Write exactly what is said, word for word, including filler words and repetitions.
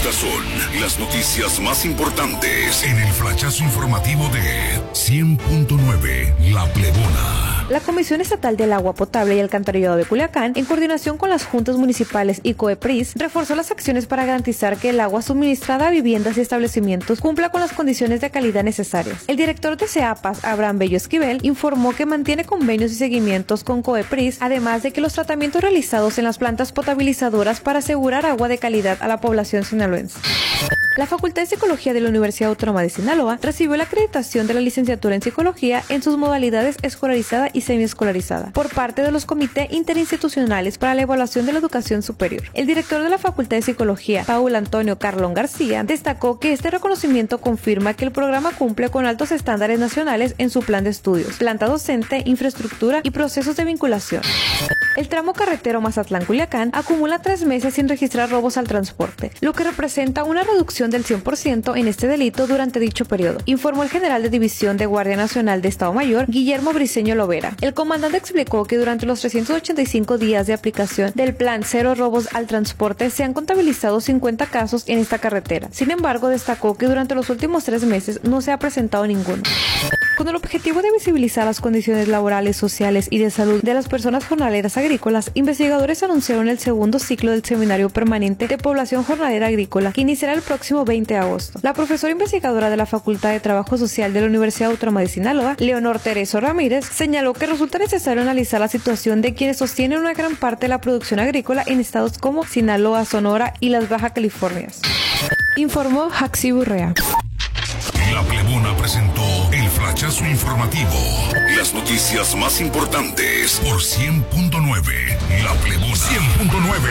Estas son las noticias más importantes en el flachazo informativo de cien punto nueve La Plebona. La Comisión Estatal del Agua Potable y Alcantarillado de Culiacán, en coordinación con las juntas municipales y COEPRIS, reforzó las acciones para garantizar que el agua suministrada a viviendas y establecimientos cumpla con las condiciones de calidad necesarias. El director de CEAPAS, Abraham Bello Esquivel, informó que mantiene convenios y seguimientos con COEPRIS, además de que los tratamientos realizados en las plantas potabilizadoras para asegurar agua de calidad a la población sinaloense. La Facultad de Psicología de la Universidad Autónoma de Sinaloa recibió la acreditación de la licenciatura en Psicología en sus modalidades escolarizada y semiescolarizada por parte de los comités interinstitucionales para la evaluación de la educación superior. El director de la Facultad de Psicología, Paul Antonio Carlón García, destacó que este reconocimiento confirma que el programa cumple con altos estándares nacionales en su plan de estudios, planta docente, infraestructura y procesos de vinculación. El tramo carretero Mazatlán-Culiacán acumula tres meses sin registrar robos al transporte, lo que representa una reducción del cien por ciento en este delito durante dicho periodo, informó el general de División de Guardia Nacional de Estado Mayor, Guillermo Briceño Lovera. El comandante explicó que durante los trescientos ochenta y cinco días de aplicación del plan Cero Robos al Transporte se han contabilizado cincuenta casos en esta carretera. Sin embargo, destacó que durante los últimos tres meses no se ha presentado ninguno. Con el objetivo de visibilizar las condiciones laborales, sociales y de salud de las personas jornaleras agrícolas, investigadores anunciaron el segundo ciclo del Seminario Permanente de Población Jornalera Agrícola, que iniciará el próximo veinte de agosto. La profesora investigadora de la Facultad de Trabajo Social de la Universidad Autónoma de Sinaloa, Leonor Tereso Ramírez, señaló que resulta necesario analizar la situación de quienes sostienen una gran parte de la producción agrícola en estados como Sinaloa, Sonora y las Baja Californias. Informó Jaxi Burrea. La Plebona presentó el flachazo informativo. Las noticias más importantes por cien punto nueve La Plebona. cien punto nueve